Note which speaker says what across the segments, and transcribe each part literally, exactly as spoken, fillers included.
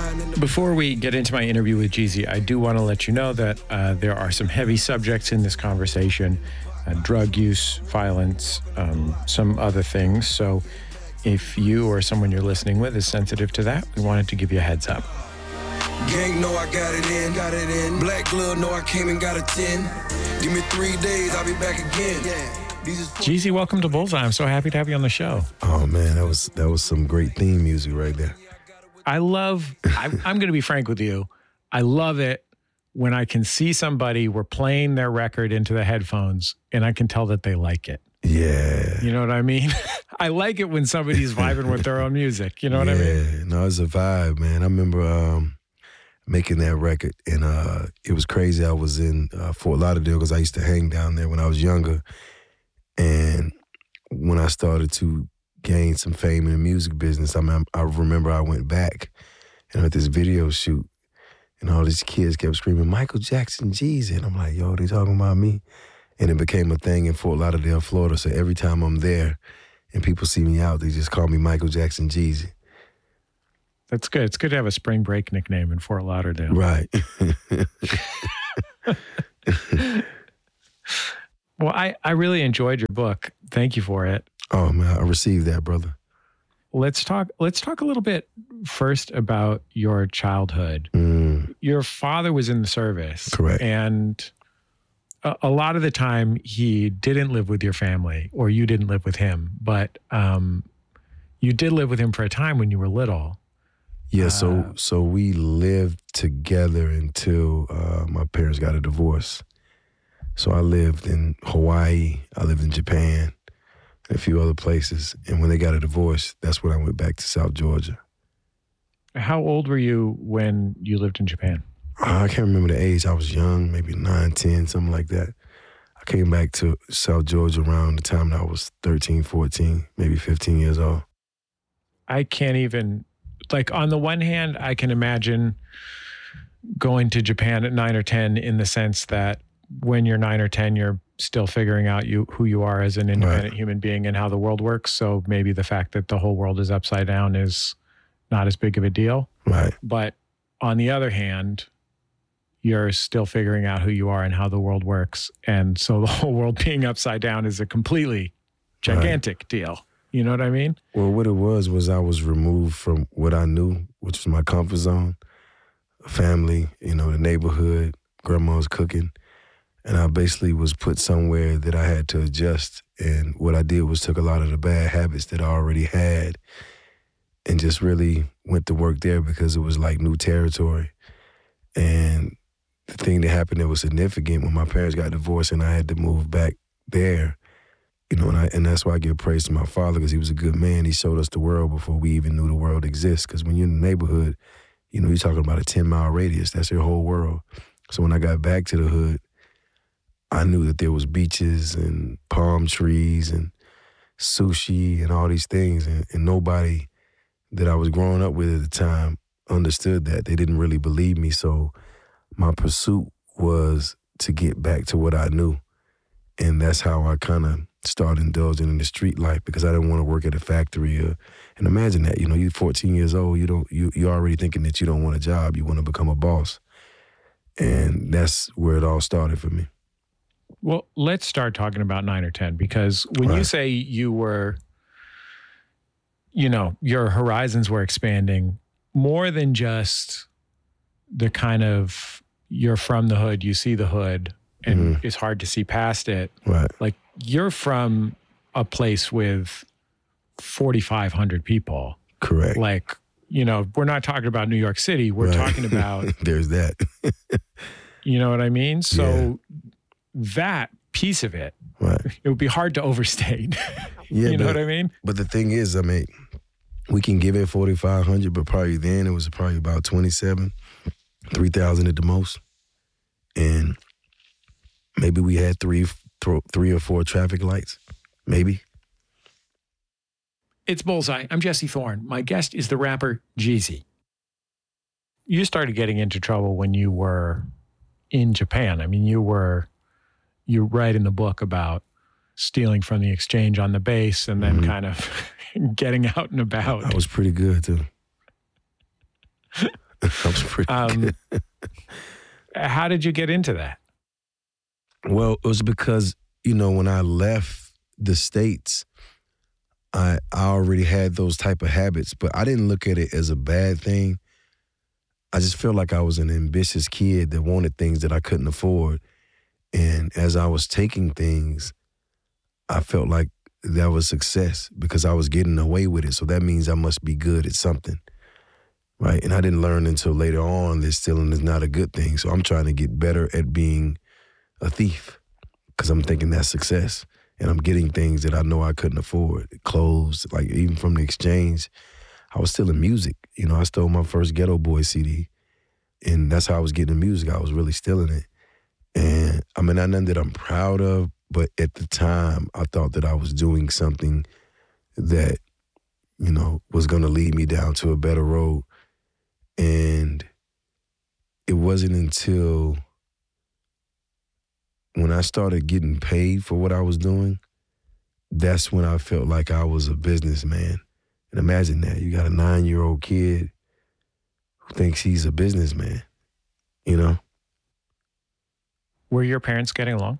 Speaker 1: Before we get into my interview with Jeezy, I do want to let you know that uh, there are some heavy subjects in this conversation, uh, drug use, violence, um, some other things. So if you or someone you're listening with is sensitive to that, we wanted to give you a heads up.
Speaker 2: Gang know I got it in, got it in. Black glove know I came and got a ten. Give me three days, I'll be back again.
Speaker 1: Jeezy, welcome to Bullseye. I'm so happy to have you on the show.
Speaker 3: Oh man, that was that was some great theme music right there.
Speaker 1: I love, I, I'm going to be frank with you. I love it when I can see somebody, we're playing their record into the headphones and I can tell that they like it.
Speaker 3: Yeah.
Speaker 1: You know what I mean? I like it when somebody's vibing with their own music. You know what
Speaker 3: yeah.
Speaker 1: I mean?
Speaker 3: Yeah, no, it's a vibe, man. I remember um, making that record and uh, it was crazy. I was in uh, Fort Lauderdale because I used to hang down there when I was younger. And when I started to gain some fame in the music business, I mean, I remember I went back and at this video shoot and all these kids kept screaming, Michael Jackson, Jeezy. And I'm like, yo, they talking about me? And it became a thing in Fort Lauderdale, Florida. So every time I'm there and people see me out, they just call me Michael Jackson, Jeezy.
Speaker 1: That's good. It's good to have a spring break nickname in Fort Lauderdale.
Speaker 3: Right.
Speaker 1: Well, I, I really enjoyed your book. Thank you for it.
Speaker 3: Oh man, I received that, brother.
Speaker 1: Let's talk let's talk a little bit first about your childhood.
Speaker 3: Mm.
Speaker 1: Your father was in the service.
Speaker 3: Correct.
Speaker 1: And a, a lot of the time he didn't live with your family or you didn't live with him, but um, you did live with him for a time when you were little.
Speaker 3: Yeah,
Speaker 1: uh,
Speaker 3: so so we lived together until uh, my parents got a divorce. So I lived in Hawaii, I lived in Japan, and a few other places. And when they got a divorce, that's when I went back to South Georgia.
Speaker 1: How old were you when you lived in Japan?
Speaker 3: Uh, I can't remember the age. I was young, maybe nine, ten, something like that. I came back to South Georgia around the time that I was thirteen, fourteen, maybe fifteen years old.
Speaker 1: I can't even, like on the one hand, I can imagine going to Japan at nine or ten in the sense that when you're nine or ten, you're still figuring out you who you are as an independent
Speaker 3: right.
Speaker 1: human being and how the world works. So maybe the fact that the whole world is upside down is not as big of a deal.
Speaker 3: Right.
Speaker 1: But on the other hand, you're still figuring out who you are and how the world works. And so the whole world being upside down is a completely gigantic right. deal. You know what I mean?
Speaker 3: Well, what it was was I was removed from what I knew, which was my comfort zone, family, you know, the neighborhood, grandma's cooking. And I basically was put somewhere that I had to adjust. And what I did was took a lot of the bad habits that I already had and just really went to work there because it was like new territory. And the thing that happened that was significant when my parents got divorced and I had to move back there, you know, and, I, and that's why I give praise to my father because he was a good man. He showed us the world before we even knew the world exists. Because when you're in the neighborhood, you know, you're talking about a ten-mile radius. That's your whole world. So when I got back to the hood, I knew that there was beaches and palm trees and sushi and all these things. And, and nobody that I was growing up with at the time understood that. They didn't really believe me. So my pursuit was to get back to what I knew. And that's how I kind of started indulging in the street life because I didn't want to work at a factory. Or, and imagine that, you know, you're fourteen years old, you don't, you, you're already thinking that you don't want a job. You want to become a boss. And that's where it all started for me.
Speaker 1: Well, let's start talking about nine or ten, because when
Speaker 3: right.
Speaker 1: you say you were, you know, your horizons were expanding more than just the kind of, you're from the hood, you see the hood, and mm-hmm. it's hard to see past it.
Speaker 3: Right.
Speaker 1: Like you're from a place with forty-five hundred people.
Speaker 3: Correct.
Speaker 1: Like, you know, we're not talking about New York City. We're
Speaker 3: right.
Speaker 1: talking about.
Speaker 3: There's that.
Speaker 1: You know what I mean? So.
Speaker 3: Yeah.
Speaker 1: That piece of it,
Speaker 3: right.
Speaker 1: it would be hard to overstate.
Speaker 3: Yeah,
Speaker 1: you know
Speaker 3: but,
Speaker 1: what I mean?
Speaker 3: But the thing is, I mean, we can give it forty-five hundred, but probably then it was probably about twenty-seven, three thousand at the most. And maybe we had three, th- three or four traffic lights, maybe.
Speaker 1: It's Bullseye. I'm Jesse Thorne. My guest is the rapper Jeezy. You started getting into trouble when you were in Japan. I mean, you were... You write in the book about stealing from the exchange on the base and then mm-hmm. kind of getting out and about.
Speaker 3: I was pretty good, too. pretty
Speaker 1: Um,
Speaker 3: good.
Speaker 1: How did you get into that?
Speaker 3: Well, it was because, you know, when I left the States, I I already had those type of habits, but I didn't look at it as a bad thing. I just felt like I was an ambitious kid that wanted things that I couldn't afford. And as I was taking things, I felt like that was success because I was getting away with it. So that means I must be good at something, right? And I didn't learn until later on that stealing is not a good thing. So I'm trying to get better at being a thief because I'm thinking that's success. And I'm getting things that I know I couldn't afford. Clothes, like even from the exchange, I was stealing music. You know, I stole my first Ghetto Boy C D. And that's how I was getting the music. I was really stealing it. And I mean, not nothing that I'm proud of, but at the time, I thought that I was doing something that, you know, was going to lead me down to a better road. And it wasn't until when I started getting paid for what I was doing, that's when I felt like I was a businessman. And imagine that. You got a nine-year-old kid who thinks he's a businessman, you know?
Speaker 1: Were your parents getting along?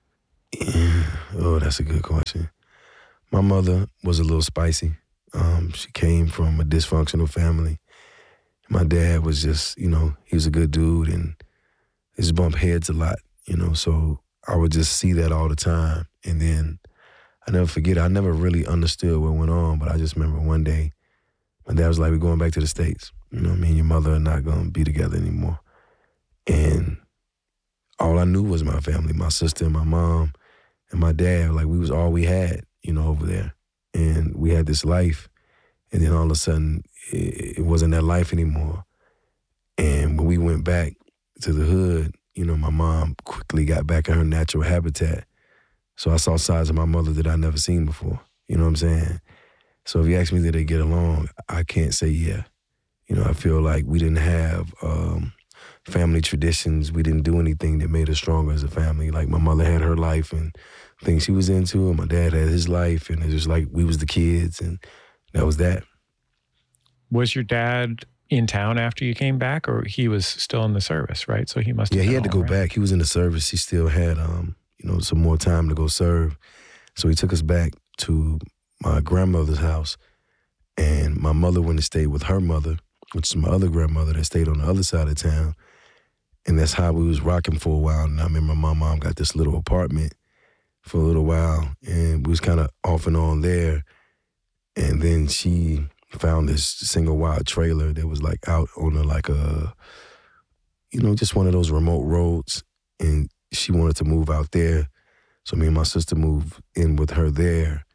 Speaker 3: Oh, that's a good question. My mother was a little spicy. Um, she came from a dysfunctional family. My dad was just, you know, he was a good dude and he just bumped heads a lot, you know, so I would just see that all the time. And then I never forget, I never really understood what went on, but I just remember one day, my dad was like, we're going back to the States. You know, me and your mother are not going to be together anymore. And all I knew was my family, my sister and my mom and my dad. Like, we was all we had, you know, over there. And we had this life. And then all of a sudden, it, it wasn't that life anymore. And when we went back to the hood, you know, my mom quickly got back in her natural habitat. So I saw sides of my mother that I'd never seen before. You know what I'm saying? So if you ask me did they get along, I can't say yeah. You know, I feel like we didn't have um, family traditions. We didn't do anything that made us stronger as a family. Like my mother had her life and things she was into, and my dad had his life, and it was like we was the kids, and that was that.
Speaker 1: Was your dad in town after you came back, or he was still in the service, right? So he must have
Speaker 3: Yeah,
Speaker 1: been
Speaker 3: he had to go
Speaker 1: right?
Speaker 3: back. He was in the service. He still had, um, you know, some more time to go serve. So he took us back to my grandmother's house, and my mother went to stay with her mother, which is my other grandmother that stayed on the other side of town. And that's how we was rocking for a while. And I remember my mom got this little apartment for a little while, and we was kind of off and on there. And then she found this single wide trailer that was like out on a, like a, you know, just one of those remote roads. And she wanted to move out there. So me and my sister moved in with her there.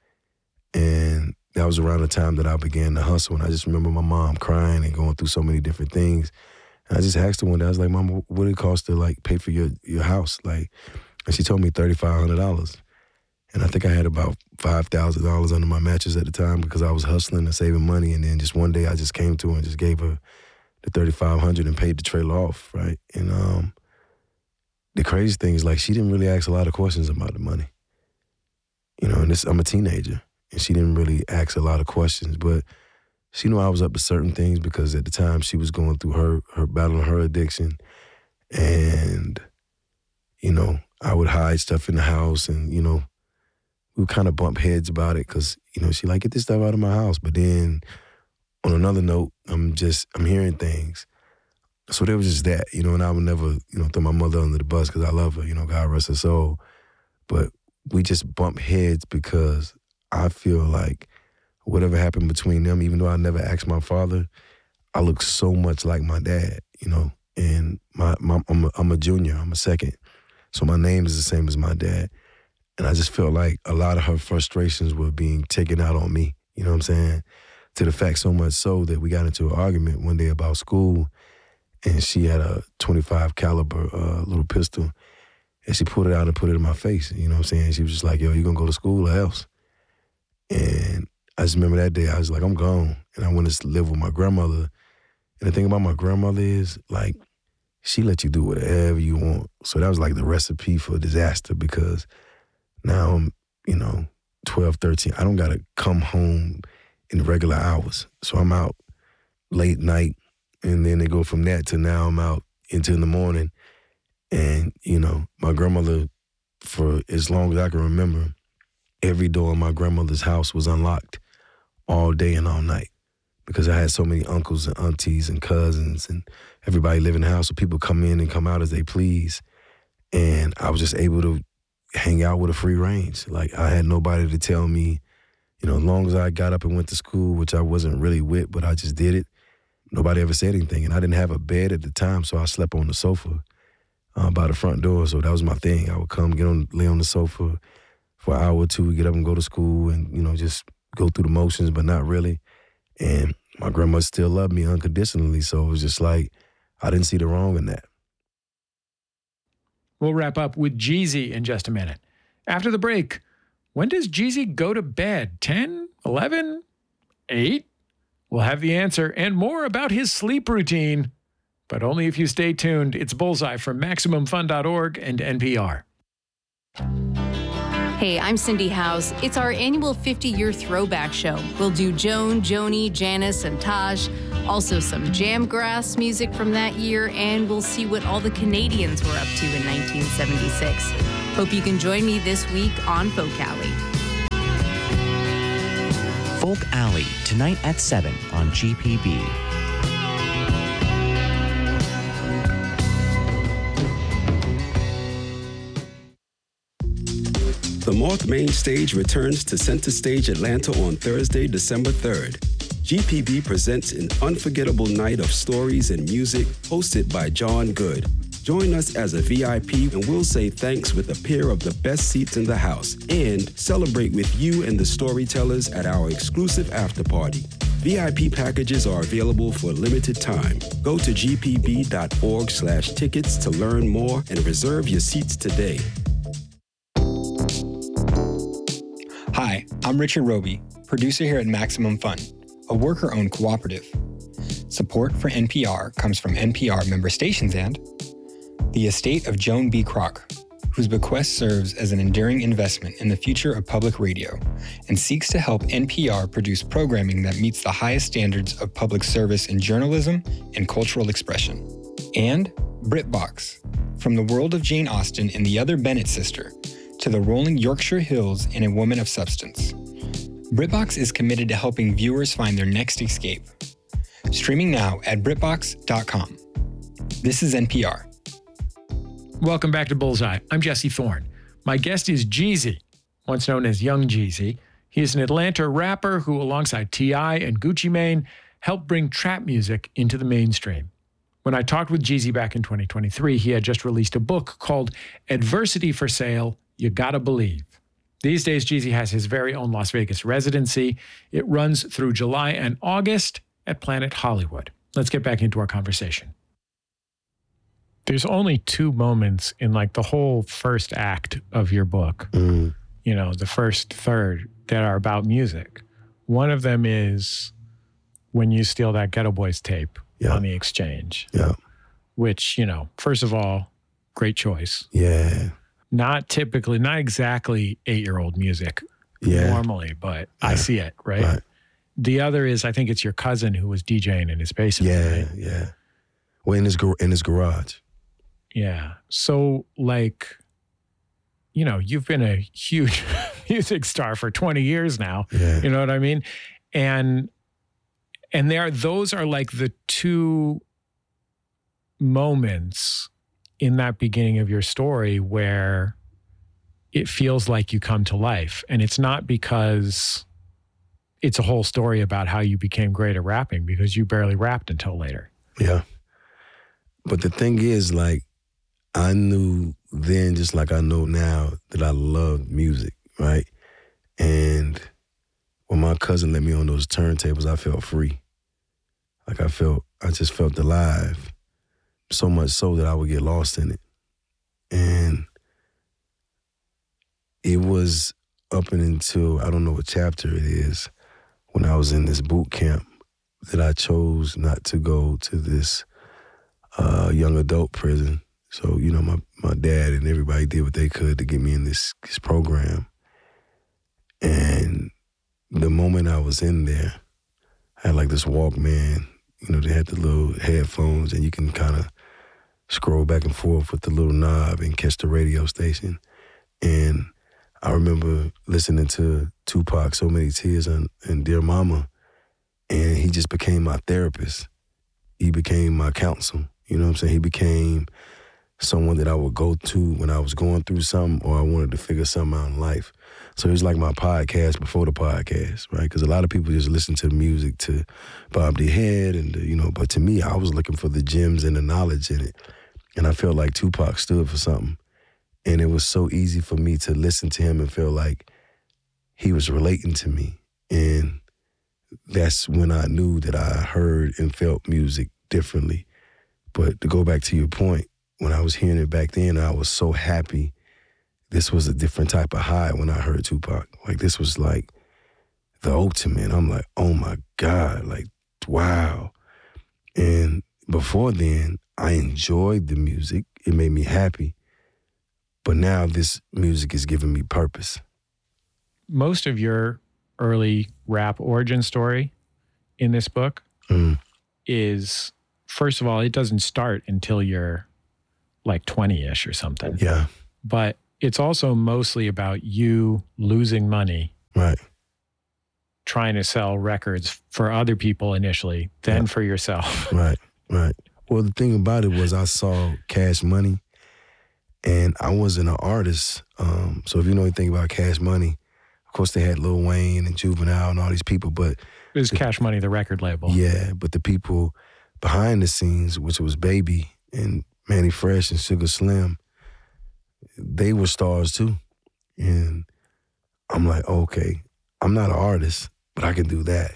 Speaker 3: And that was around the time that I began to hustle. And I just remember my mom crying and going through so many different things. And I just asked her one day, I was like, Mom, what did it cost to like pay for your, your house? Like, and she told me thirty-five hundred dollars. And I think I had about five thousand dollars under my mattress at the time because I was hustling and saving money. And then just one day I just came to her and just gave her the thirty-five hundred dollars and paid the trailer off, right? And um, the crazy thing is, like, she didn't really ask a lot of questions about the money. You know, and this, I'm a teenager, and she didn't really ask a lot of questions. But she knew I was up to certain things because at the time she was going through her, her battling her addiction. And, you know, I would hide stuff in the house and, you know, we would kind of bump heads about it because, you know, she like, get this stuff out of my house. But then on another note, I'm just, I'm hearing things. So there was just that, you know, and I would never, you know, throw my mother under the bus because I love her, you know, God rest her soul. But we just bump heads because I feel like whatever happened between them, even though I never asked my father, I look so much like my dad, you know, and my, my I'm, a, I'm a junior, I'm a second. So my name is the same as my dad. And I just felt like a lot of her frustrations were being taken out on me, you know what I'm saying? To the fact so much so that we got into an argument one day about school, and she had a twenty-five caliber uh, little pistol, and she pulled it out and put it in my face, you know what I'm saying? She was just like, yo, you gonna go to school or else? And I just remember that day, I was like, I'm gone. And I went to live with my grandmother. And the thing about my grandmother is, like, she let you do whatever you want. So that was like the recipe for disaster because now I'm, you know, twelve, thirteen. I don't got to come home in regular hours. So I'm out late night And then they go from that to now I'm out into the morning. And, you know, my grandmother, for as long as I can remember, every door in my grandmother's house was unlocked all day and all night because I had so many uncles and aunties and cousins and everybody lived in the house. So people come in and come out as they please. And I was just able to hang out with a free range. Like, I had nobody to tell me, you know, as long as I got up and went to school, which I wasn't really with, but I just did it, nobody ever said anything. And I didn't have a bed at the time, so I slept on the sofa uh, by the front door. So that was my thing. I would come, get on, lay on the sofa for an hour or two, get up and go to school and, you know, just go through the motions, but not really. And my grandma still loved me unconditionally, so it was just like, I didn't see the wrong in that.
Speaker 1: We'll wrap up with Jeezy in just a minute. After the break, when does Jeezy go to bed? ten, eleven, eight? We'll have the answer and more about his sleep routine, but only if you stay tuned. It's Bullseye from Maximum Fun dot org and N P R.
Speaker 4: Hey, I'm Cindy House. It's our annual fifty-year throwback show. We'll do Joan, Joni, Janice, and Taj. Also some Jamgrass music from that year, and we'll see what all the Canadians were up to in nineteen seventy-six. Hope you can join me this week on Folk Alley.
Speaker 5: Folk Alley, tonight at seven on G P B.
Speaker 6: The Moth Main Stage returns to Center Stage Atlanta on Thursday, December third. G P B presents an unforgettable night of stories and music hosted by John Good. Join us as a V I P and we'll say thanks with a pair of the best seats in the house and celebrate with you and the storytellers at our exclusive after party. V I P packages are available for a limited time. Go to g p b dot org slash tickets to learn more and reserve your seats today.
Speaker 7: Hi, I'm Richard Roby, producer here at Maximum Fun, a worker-owned cooperative. Support for N P R comes from N P R member stations and the estate of Joan B. Kroc, whose bequest serves as an enduring investment in the future of public radio and seeks to help N P R produce programming that meets the highest standards of public service in journalism and cultural expression. And BritBox, from the world of Jane Austen and the other Bennet sister, to the rolling Yorkshire Hills and a woman of substance. BritBox is committed to helping viewers find their next escape. Streaming now at britbox dot com. This is N P R.
Speaker 1: Welcome back to Bullseye. I'm Jesse Thorne. My guest is Jeezy, once known as Young Jeezy. He is an Atlanta rapper who, alongside T I and Gucci Mane, helped bring trap music into the mainstream. When I talked with Jeezy back in twenty twenty-three, he had just released a book called Adversity for Sale, You Gotta Believe. These days, Jeezy has his very own Las Vegas residency. It runs through July and August at Planet Hollywood. Let's get back into our conversation. There's only two moments in like the whole first act of your book, mm. you know, the first third that are about music. One of them is when you steal that Ghetto Boys tape yeah. on the exchange.
Speaker 3: Yeah.
Speaker 1: Which, you know, first of all, great choice.
Speaker 3: Yeah.
Speaker 1: Not typically, not exactly eight-year-old music
Speaker 3: yeah.
Speaker 1: normally, but yeah. I see it, right?
Speaker 3: right?
Speaker 1: The other is, I think it's your cousin who was DJing in his basement.
Speaker 3: Yeah,
Speaker 1: right?
Speaker 3: yeah. Well, in his, in his garage.
Speaker 1: Yeah. So, like, you know, you've been a huge music star for twenty years now.
Speaker 3: Yeah.
Speaker 1: You know what I mean? And and there, those are like the two moments in that beginning of your story where it feels like you come to life. And it's not because it's a whole story about how you became great at rapping, because you barely rapped until later.
Speaker 3: Yeah. But the thing is, like, I knew then, just like I know now, that I loved music, right? And when my cousin let me on those turntables, I felt free. Like I felt, I just felt alive. So much so that I would get lost in it. And it was up and until, I don't know what chapter it is, when I was in this boot camp, that I chose not to go to this uh, young adult prison. So, you know, my, my dad and everybody did what they could to get me in this, this program. And the moment I was in there, I had like this Walkman You know, they had the little headphones, and you can kind of scroll back and forth with the little knob and catch the radio station. And I remember listening to Tupac, So Many Tears and, and Dear Mama, and he just became my therapist. He became my counsel. You know what I'm saying? He became someone that I would go to when I was going through something or I wanted to figure something out in life. So it was like my podcast before the podcast, right? Because a lot of people just listen to the music to bob their head, and the, you know. But to me, I was looking for the gems and the knowledge in it, and I felt like Tupac stood for something. And it was so easy for me to listen to him and feel like he was relating to me. And that's when I knew that I heard and felt music differently. But to go back to your point, when I was hearing it back then, I was so happy. This was a different type of high when I heard Tupac. Like, this was like the ultimate. I'm like, oh my God, like, wow. And before then, I enjoyed the music. It made me happy. But now this music is giving me purpose.
Speaker 1: Most of your early rap origin story in this book mm. is, first of all, it doesn't start until you're like twenty-ish or something.
Speaker 3: Yeah.
Speaker 1: But it's also mostly about you losing money.
Speaker 3: Right.
Speaker 1: Trying to sell records for other people initially, then yeah. for yourself.
Speaker 3: Right, right. Well, the thing about it was I saw Cash Money, and I wasn't an artist. Um, so if you know anything about Cash Money, of course they had Lil Wayne and Juvenile and all these people, but...
Speaker 1: It was the, Cash Money, the record label.
Speaker 3: Yeah, but the people behind the scenes, which was Baby and Mannie Fresh and Sugar Slim, they were stars too. And I'm like, okay, I'm not an artist, but I can do that.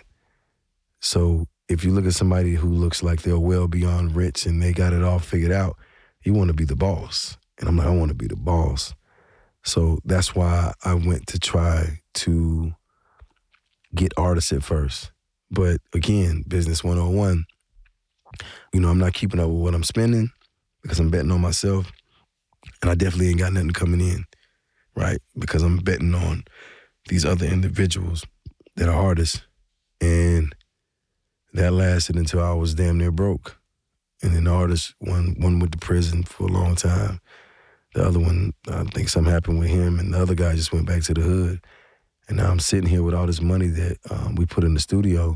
Speaker 3: So if you look at somebody who looks like they're well beyond rich and they got it all figured out, you want to be the boss. And I'm like, I want to be the boss. So that's why I went to try to get artists at first. But again, business one oh one, you know, I'm not keeping up with what I'm spending because I'm betting on myself. And I definitely ain't got nothing coming in, right? Because I'm betting on these other individuals that are artists. And that lasted until I was damn near broke. And then the artist, one, one went to prison for a long time. The other one, I think something happened with him, and the other guy just went back to the hood. And now I'm sitting here with all this money that um, we put in the studio,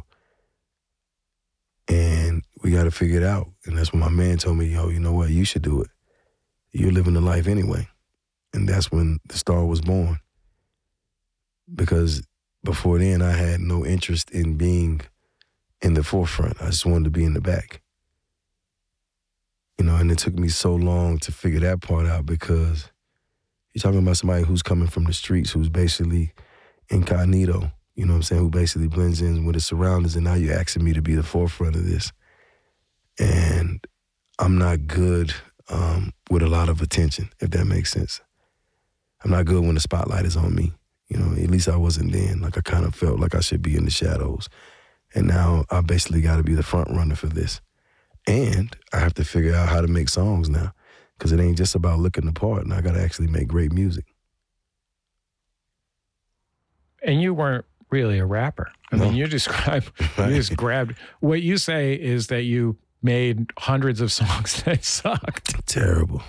Speaker 3: and we got to figure it out. And that's when my man told me, yo, you know what? You should do it. You're living the life anyway. And that's when the star was born. Because before then, I had no interest in being in the forefront. I just wanted to be in the back. You know, and it took me so long to figure that part out because you're talking about somebody who's coming from the streets, who's basically incognito, you know what I'm saying, who basically blends in with his surroundings, and now you're asking me to be the forefront of this. And I'm not good um, with a lot of attention, if that makes sense. I'm not good when the spotlight is on me. You know, at least I wasn't then. Like, I kind of felt like I should be in the shadows. And now I basically got to be the front runner for this. And I have to figure out how to make songs now, because it ain't just about looking the part, and I got to actually make great music.
Speaker 1: And you weren't really a rapper. I no. mean, you describe, you just grabbed, what you say is that you made hundreds of songs that sucked.
Speaker 3: Terrible.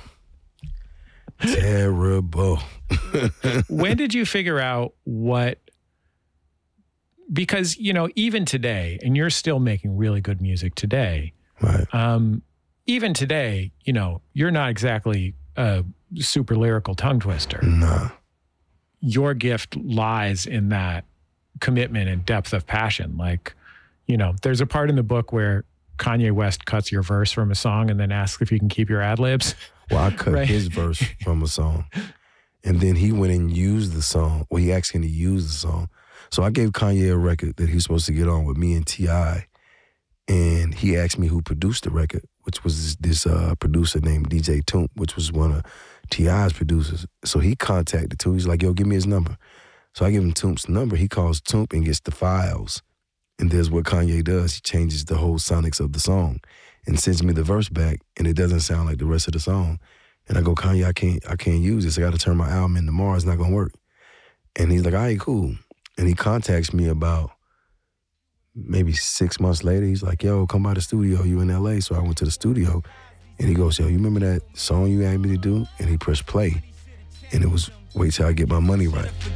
Speaker 3: Terrible.
Speaker 1: When did you figure out what, because, you know, even today, and you're still making really good music today,
Speaker 3: right.
Speaker 1: Um, even today, you know, you're not exactly a super lyrical tongue twister.
Speaker 3: Nah.
Speaker 1: Your gift lies in that commitment and depth of passion. Like, you know, there's a part in the book where Kanye West cuts your verse from a song and then asks if you can keep your ad libs.
Speaker 3: Well, I cut right? his verse from a song. And then he went and used the song. Well, he asked him to use the song. So I gave Kanye a record that he was supposed to get on with me and T I And he asked me who produced the record, which was this uh, producer named D J Toomp, which was one of T I's producers. So he contacted Toomp. He's like, yo, give me his number. So I give him Toomp's number. He calls Toomp and gets the files. And there's what Kanye does. He changes the whole sonics of the song and sends me the verse back, and it doesn't sound like the rest of the song. And I go, Kanye, I can't, I can't use this. I got to turn my album in tomorrow. It's not going to work. And he's like, all right, cool. And he contacts me about maybe six months later, he's like, yo, come by the studio. You in L A. So I went to the studio, and he goes, yo, you remember that song you asked me to do? And he pressed play. And it was Wait Till I Get My Money Right.